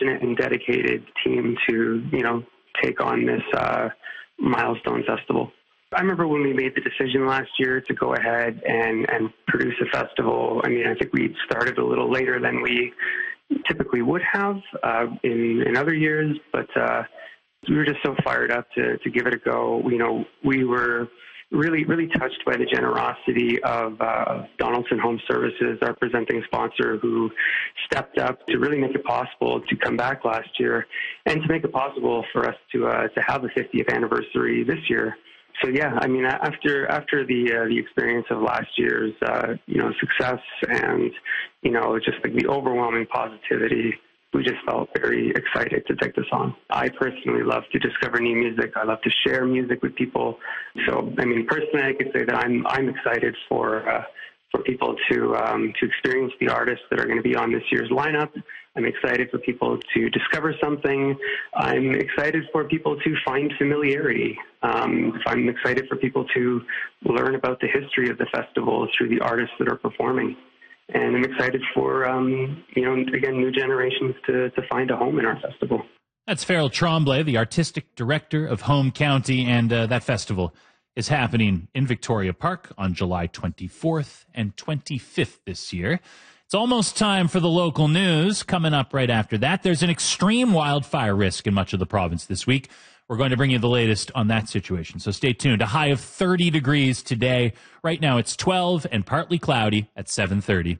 passionate and dedicated team to, take on this milestone festival. I remember when we made the decision last year to go ahead and produce a festival. I mean, I think we started a little later than we typically would have in other years, but we were just so fired up to give it a go. We were really touched by the generosity of Donaldson Home Services, our presenting sponsor, who stepped up to really make it possible to come back last year and to make it possible for us to have the 50th anniversary this year. So yeah, I mean, after the experience of last year's success and just like the overwhelming positivity, we just felt very excited to take this on. I personally love to discover new music. I love to share music with people. So, I mean, personally, I could say that I'm excited for people to experience the artists that are going to be on this year's lineup. I'm excited for people to discover something. I'm excited for people to find familiarity. I'm excited for people to learn about the history of the festival through the artists that are performing. And I'm excited for, again, new generations to find a home in our festival. That's Farrell Tremblay, the artistic director of Home County, and that festival is happening in Victoria Park on July 24th and 25th this year. It's almost time for the local news. Coming up right after that, there's an extreme wildfire risk in much of the province this week. We're going to bring you the latest on that situation, so stay tuned. A high of 30 degrees today. Right now it's 12 and partly cloudy at 7:30.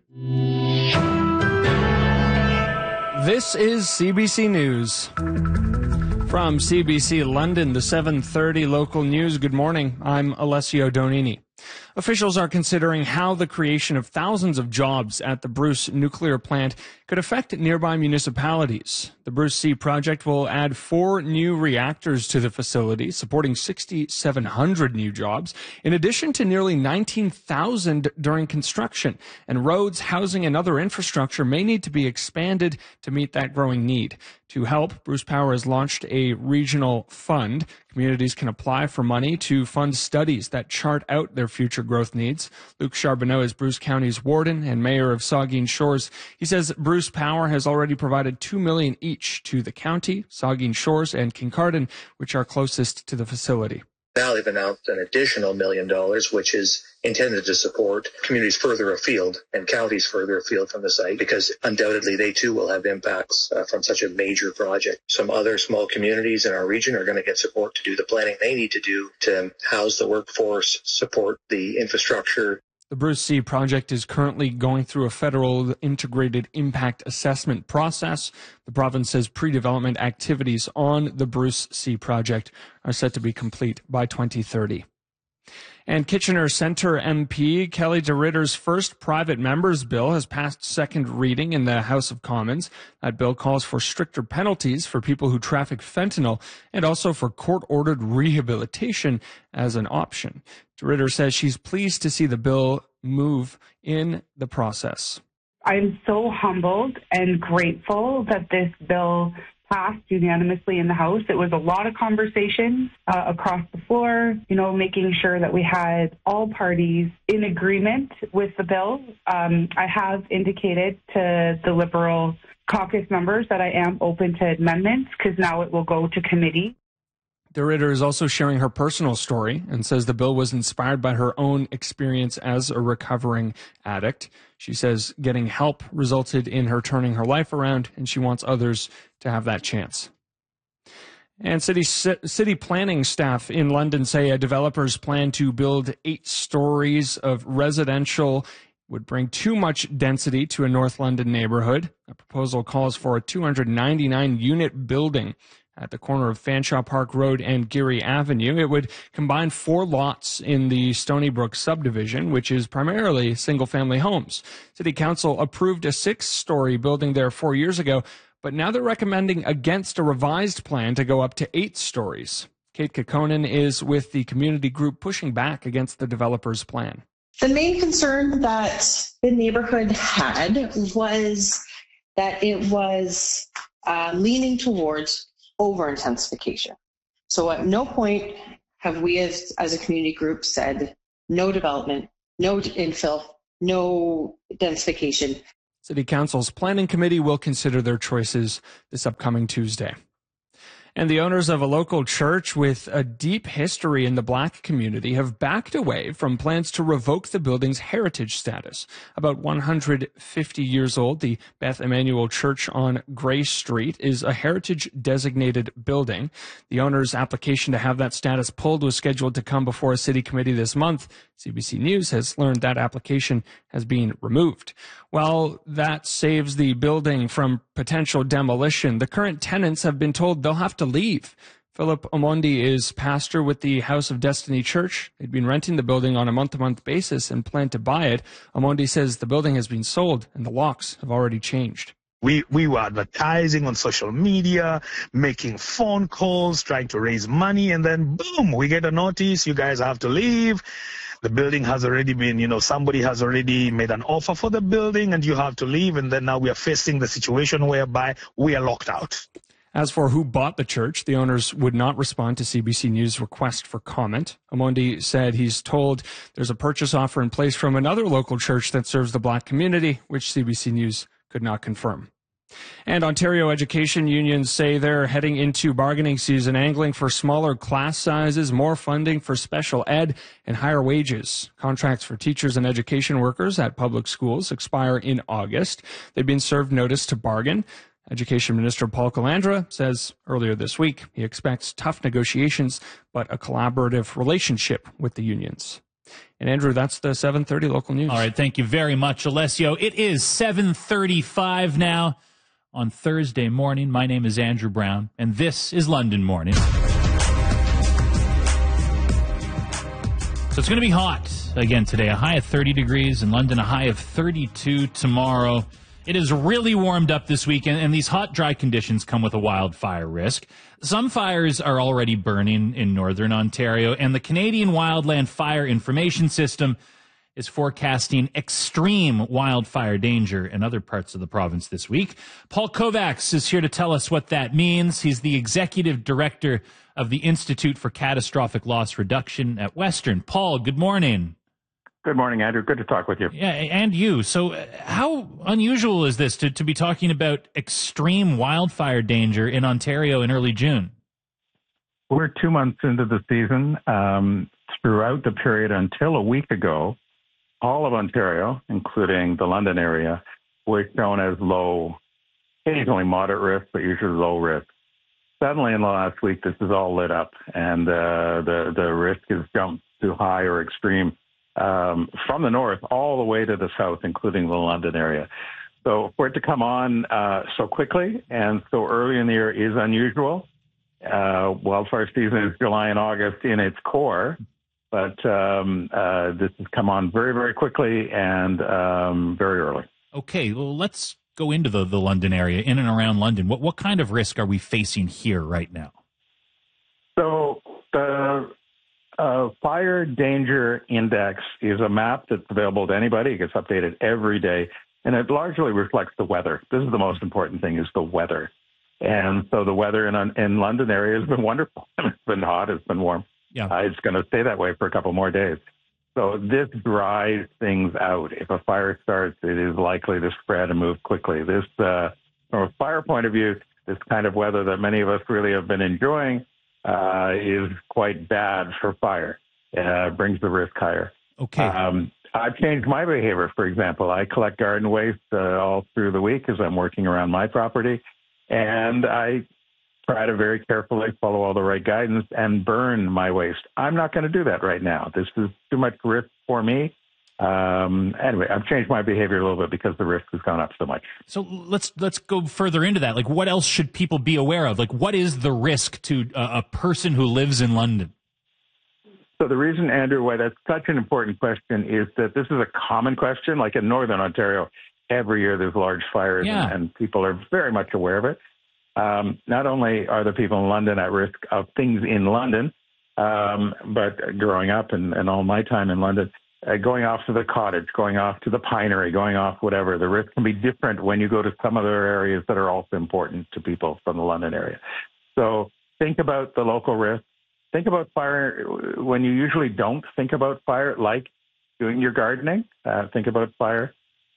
This is CBC News. From CBC London, the 7:30 local news. Good morning. I'm Alessio Donini. Officials are considering how the creation of thousands of jobs at the Bruce nuclear plant could affect nearby municipalities. The Bruce C project will add 4 new reactors to the facility, supporting 6,700 new jobs, in addition to nearly 19,000 during construction. And roads, housing, and other infrastructure may need to be expanded to meet that growing need. To help, Bruce Power has launched a regional fund. Communities can apply for money to fund studies that chart out their future growth needs. Luc Charbonneau is Bruce County's warden and mayor of Saugeen Shores. He says Bruce Power has already provided $2 million each to the county, Saugeen Shores, and Kincardine, which are closest to the facility. Now they've announced an additional $1 million, which is intended to support communities further afield and counties further afield from the site, because undoubtedly they too will have impacts from such a major project. Some other small communities in our region are going to get support to do the planning they need to do to house the workforce, support the infrastructure. The Bruce C project is currently going through a federal integrated impact assessment process. The province says pre-development activities on the Bruce C project are set to be complete by 2030. And Kitchener Centre MP Kelly DeRitter's first private member's bill has passed second reading in the House of Commons. That bill calls for stricter penalties for people who traffic fentanyl and also for court-ordered rehabilitation as an option. DeRitter says she's pleased to see the bill move in the process. I'm so humbled and grateful that this bill passed unanimously in the House. It was a lot of conversation across the floor, making sure that we had all parties in agreement with the bill. I have indicated to the Liberal caucus members that I am open to amendments because now it will go to committee. DeRitter is also sharing her personal story and says the bill was inspired by her own experience as a recovering addict. She says getting help resulted in her turning her life around, and she wants others to have that chance. And city planning staff in London say a developer's plan to build 8 stories of residential would bring too much density to a North London neighborhood. A proposal calls for a 299-unit building at the corner of Fanshawe Park Road and Geary Avenue. It would combine 4 lots in the Stonybrook subdivision, which is primarily single-family homes. City Council approved a 6-story building there 4 years ago, but now they're recommending against a revised plan to go up to 8 stories. Kate Kekkonen is with the community group pushing back against the developer's plan. The main concern that the neighborhood had was that it was leaning towards over-intensification. So at no point have we as a community group said no development, no infill, no densification. City Council's Planning Committee will consider their choices this upcoming Tuesday. And the owners of a local church with a deep history in the Black community have backed away from plans to revoke the building's heritage status. About 150 years old, the Beth Emmanuel Church on Gray Street is a heritage-designated building. The owner's application to have that status pulled was scheduled to come before a city committee this month. CBC News has learned that application has been removed. While that saves the building from potential demolition, the current tenants have been told they'll have to leave. Philip Omondi is pastor with the House of Destiny Church. They'd been renting the building on a month-to-month basis and plan to buy it. Omondi says the building has been sold and the locks have already changed. We were advertising on social media, making phone calls, trying to raise money, and then boom, we get a notice, you guys have to leave. The building has already been, somebody has already made an offer for the building and you have to leave. And then now we are facing the situation whereby we are locked out. As for who bought the church, the owners would not respond to CBC News' request for comment. Omondi said he's told there's a purchase offer in place from another local church that serves the Black community, which CBC News could not confirm. And Ontario education unions say they're heading into bargaining season, angling for smaller class sizes, more funding for special ed, and higher wages. Contracts for teachers and education workers at public schools expire in August. They've been served notice to bargain. Education Minister Paul Calandra says earlier this week he expects tough negotiations, but a collaborative relationship with the unions. And Andrew, that's the 7:30 local news. All right, thank you very much, Alessio. It is 7:35 now on Thursday morning. My name is Andrew Brown, and this is London Morning. So it's going to be hot again today. A high of 30 degrees in London, a high of 32 tomorrow. It is really warmed up this weekend, and these hot, dry conditions come with a wildfire risk. Some fires are already burning in northern Ontario, and the Canadian Wildland Fire Information System is forecasting extreme wildfire danger in other parts of the province this week. Paul Kovacs is here to tell us what that means. He's the executive director of the Institute for Catastrophic Loss Reduction at Western. Paul, good morning. Good morning, Andrew. Good to talk with you. Yeah, and you. So how unusual is this to be talking about extreme wildfire danger in Ontario in early June? We're 2 months into the season. Throughout the period until a week ago, all of Ontario, including the London area, was shown as low, occasionally moderate risk, but usually low risk. Suddenly in the last week, this is all lit up, and the risk has jumped to high or extreme from the north all the way to the south, including the London area. So for it to come on so quickly and so early in the year is unusual. Wildfire season is July and August in its core, but this has come on very, very quickly and very early. Okay, well, let's go into the London area, in and around London. What kind of risk are we facing here right now? So the Fire Danger Index is a map that's available to anybody. It gets updated every day, and it largely reflects the weather. This is the most important thing, is the weather. And so the weather in London area has been wonderful. It's been hot. It's been warm. Yeah. It's going to stay that way for a couple more days. So this dries things out. If a fire starts, it is likely to spread and move quickly. This, from a fire point of view, this kind of weather that many of us really have been enjoying is quite bad for fire. Brings the risk higher. Okay. I've changed my behavior. For example, I collect garden waste all through the week as I'm working around my property, and I try to very carefully follow all the right guidance and burn my waste. I'm not going to do that right now. This is too much risk for me. Anyway, I've changed my behavior a little bit because the risk has gone up so much. So let's go further into that. Like, what else should people be aware of? Like, what is the risk to a person who lives in London? So the reason, Andrew, why that's such an important question is that this is a common question. Like in Northern Ontario, every year there's large fires, and people are very much aware of it. Not only are the people in London at risk of things in London, but growing up and all my time in London, going off to the cottage, going off to the pinery, going off whatever, the risk can be different when you go to some other areas that are also important to people from the London area. So think about the local risk. Think about fire when you usually don't think about fire, like doing your gardening. Think about fire.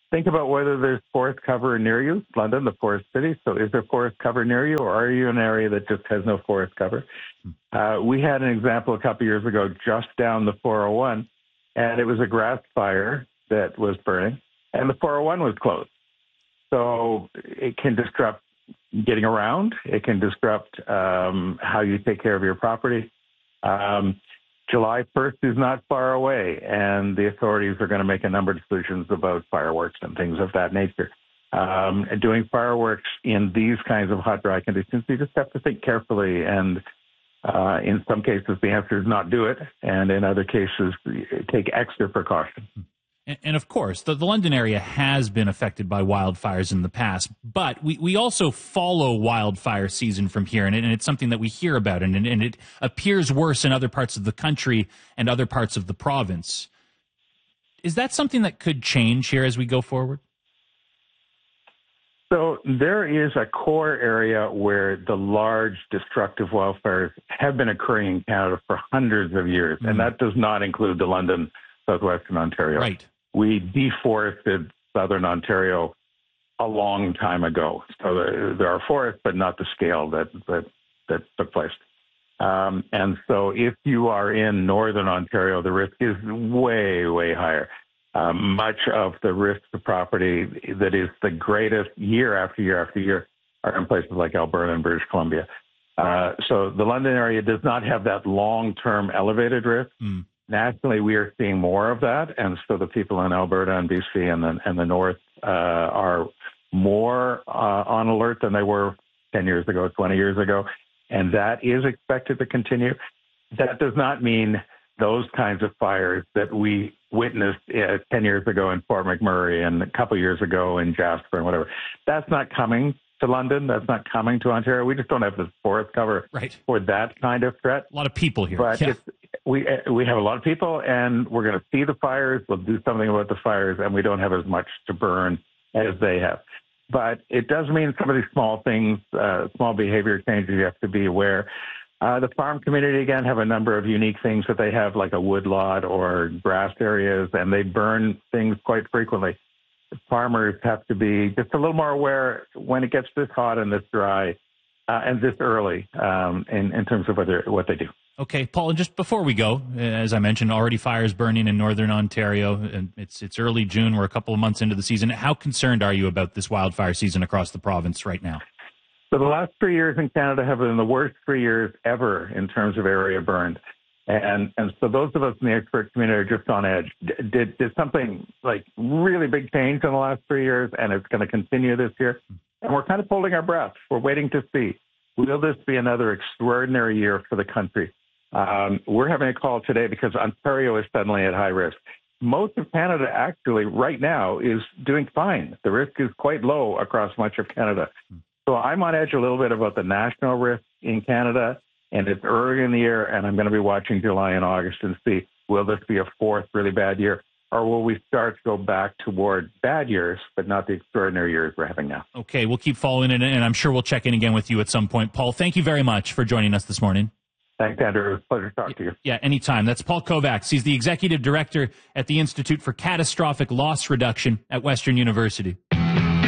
think about whether there's forest cover near you. London, the forest city. So is there forest cover near you, or are you in an area that just has no forest cover? We had an example a couple of years ago just down the 401, and it was a grass fire that was burning, and the 401 was closed. So it can disrupt getting around. It can disrupt how you take care of your property. July 1st is not far away, and the authorities are going to make a number of decisions about fireworks and things of that nature. Doing fireworks in these kinds of hot, dry conditions, you just have to think carefully. And in some cases, the answer is not do it. And in other cases, take extra precaution. And of course, the London area has been affected by wildfires in the past, but we also follow wildfire season from here, and it's something that we hear about, and it appears worse in other parts of the country and other parts of the province. Is that something that could change here as we go forward? So there is a core area where the large destructive wildfires have been occurring in Canada for hundreds of years, and that does not include the London, southwestern Ontario. Right. We deforested southern Ontario a long time ago. So there are forests, but not the scale that took place. And so if you are in northern Ontario, the risk is way, way higher. Much of the risk to property that is the greatest year after year after year are in places like Alberta and British Columbia. So the London area does not have that long-term elevated risk. Nationally, we are seeing more of that, and so the people in Alberta and BC and the North are more on alert than they were 10 years ago, 20 years ago, and that is expected to continue. That does not mean those kinds of fires that we witnessed 10 years ago in Fort McMurray and a couple years ago in Jasper and whatever. That's not coming to London. That's not coming to Ontario. We just don't have the forest cover for that kind of threat. A lot of people here. But we have a lot of people, and we're going to see the fires. We'll do something about the fires, and we don't have as much to burn as they have. But it does mean some of these small things, small behavior changes you have to be aware. The farm community, again, have a number of unique things that they have, like a wood lot or grass areas, and they burn things quite frequently. Farmers have to be just a little more aware when it gets this hot and this dry and this early in terms of what they do. Okay, Paul, and just before we go, as I mentioned, already fires burning in northern Ontario, and it's early June. We're a couple of months into the season. How concerned are you about this wildfire season across the province right now? So the last 3 years in Canada have been the worst 3 years ever in terms of area burned. And so those of us in the expert community are just on edge. Did something like really big change in the last 3 years, and it's going to continue this year? And we're kind of holding our breath. We're waiting to see. Will this be another extraordinary year for the country? We're having a call today because Ontario is suddenly at high risk. Most of Canada actually right now is doing fine. The risk is quite low across much of Canada. So I'm on edge a little bit about the national risk in Canada, and it's early in the year, and I'm going to be watching July and August and see, will this be a fourth really bad year, or will we start to go back toward bad years, but not the extraordinary years we're having now? Okay, we'll keep following it, and I'm sure we'll check in again with you at some point. Paul, thank you very much for joining us this morning. Thanks, Andrew. It was a pleasure to talk to you. Yeah, anytime. That's Paul Kovacs. He's the executive director at the Institute for Catastrophic Loss Reduction at Western University.